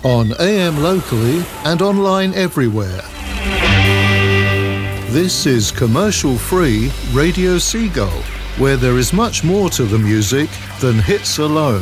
on AM locally and online everywhere. This is commercial-free Radio Seagull, where there is much more to the music than hits alone.